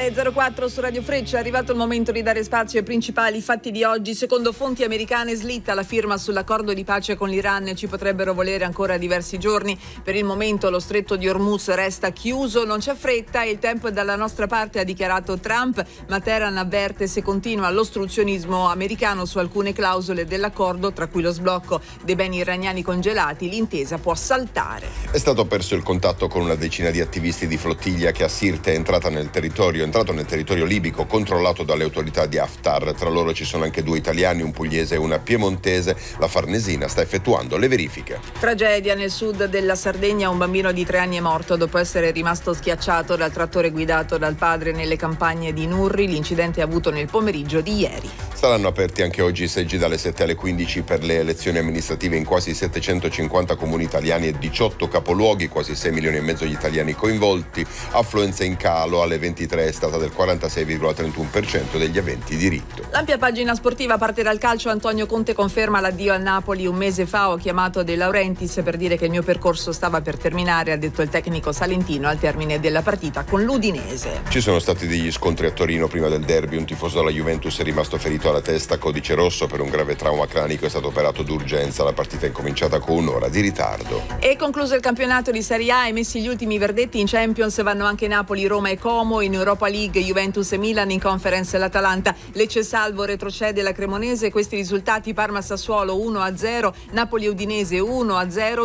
9.04 su Radio Freccia. È arrivato il momento di dare spazio ai principali fatti di oggi. Secondo fonti americane slitta la firma sull'accordo di pace con l'Iran e ci potrebbero volere ancora diversi giorni. Per il momento lo stretto di Hormuz resta chiuso, non c'è fretta e il tempo è dalla nostra parte, ha dichiarato Trump, ma Teheran avverte se continua l'ostruzionismo americano su alcune clausole dell'accordo, tra cui lo sblocco dei beni iraniani congelati, l'intesa può saltare. È stato perso il contatto con una decina di attivisti di flottiglia che a Sirte è entrato nel territorio libico controllato dalle autorità di Haftar. Tra loro ci sono anche 2 italiani, un pugliese e una piemontese. La Farnesina sta effettuando le verifiche. Tragedia nel sud della Sardegna, un bambino di 3 anni è morto dopo essere rimasto schiacciato dal trattore guidato dal padre nelle campagne di Nurri. L'incidente è avuto nel pomeriggio di ieri. Saranno aperti anche oggi i seggi dalle 7 alle 15 per le elezioni amministrative in quasi 750 comuni italiani e 18 capoluoghi, quasi 6 milioni e mezzo gli italiani coinvolti. Affluenza in calo, alle 23 è stata del 46,31% degli aventi diritto. L'ampia pagina sportiva parte dal calcio. Antonio Conte conferma l'addio al Napoli. Un mese fa ho chiamato De Laurentiis per dire che il mio percorso stava per terminare, ha detto il tecnico salentino al termine della partita con l'Udinese. Ci sono stati degli scontri a Torino prima del derby. Un tifoso della Juventus è rimasto ferito alla testa, codice rosso per un grave trauma cranico, è stato operato d'urgenza. La partita è incominciata con un'ora di ritardo. E concluso il campionato di Serie A, emessi gli ultimi verdetti. In Champions vanno anche Napoli, Roma e Como. In Europa League Juventus e Milan, in Conference l'Atalanta. Lecce Salvo, retrocede la Cremonese. Questi risultati: Parma Sassuolo 1-0, Napoli Udinese 1-0.